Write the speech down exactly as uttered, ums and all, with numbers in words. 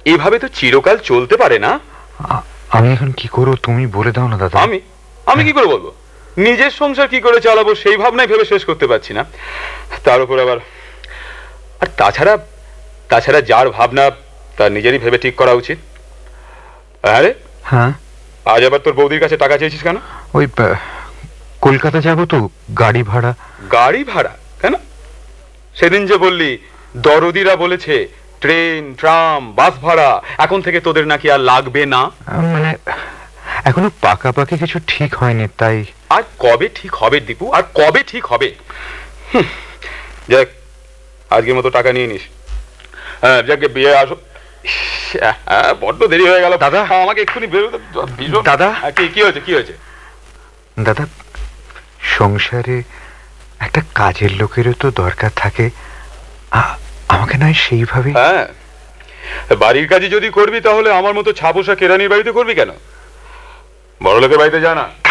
এভাবে তো চিরকাল চলতে পারে না। আমি এখন কি করবো তুমি বলে দাও না দাদা। আমি আমি কি করে বলবো? নিজের সংসার কি করে চালাবো সেই ভাবনাই ভেবে শেষ করতে পারছি না, তার উপর আবার। আর তাছাড়া তাছাড়া যার ভাবনা তার নিজেরই ভেবে ঠিক করা উচিত। আরে হ্যাঁ, আজ আবার তোর বৌদির কাছে টাকা চেয়েছিস কেন? ওই কলকাতা যাবো তো, গাড়ি ভাড়া। গাড়ি ভাড়া কেন? সেদিন যে বললি দরদিরা বলেছে ট্রেন ট্রাম বাস ভাড়া এখন থেকে তোদের নাকি আর লাগবে না। মানে এখনো পাকাপাকি কিছু ঠিক হয়নি, তাই। আর কবে ঠিক হবে দীপু, আর কবে ঠিক হবে? যাক, আজকের মতো টাকা নিয়ে নিস। হ্যাঁ যাকে বিয়ে আসো। বড্ড দেরি হয়ে গেল দাদা। আমাকে এক্ষুনি বেরোতে। দাদা কি কি হয়েছে কি হয়েছে? দাদা, সংসারে একটা কাজের লোকেরও তো দরকার থাকে, আমাকে নয় সেইভাবে। হ্যাঁ, বাড়ির কাজই যদি করবি তাহলে আমার মতো ছাপোষা কেরানির বাড়িতে করবি কেন? বড় লোকের বাড়িতে যা না।